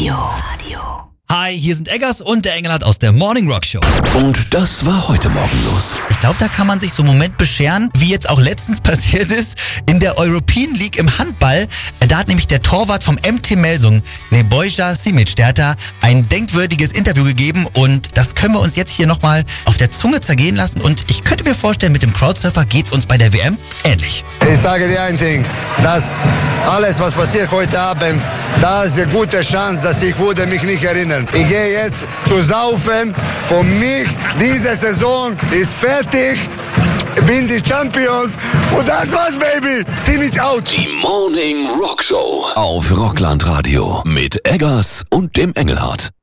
Hi, hier sind Eggers und der Engelhardt aus der Morning Rock Show. Und das war heute Morgen los. Ich glaube, da kann man sich so einen Moment bescheren, wie jetzt auch letztens passiert ist, in der European League im Handball. Da hat nämlich der Torwart vom MT Melsung, Nebojša Simic, der hat da ein denkwürdiges Interview gegeben und das können wir uns jetzt hier nochmal auf der Zunge zergehen lassen und ich könnte mir vorstellen, mit dem Crowdsurfer geht's uns bei der WM ähnlich. Ich sage dir ein Ding, dass alles, was passiert heute Abend, da ist eine gute Chance, dass ich würde mich nicht erinnern. Ich gehe jetzt zu saufen. Für mich, diese Saison ist fertig. Bin die Champions. Und das war's, Baby. Ziemlich out. Die Morning Rock Show auf Rockland Radio mit Eggers und dem Engelhardt.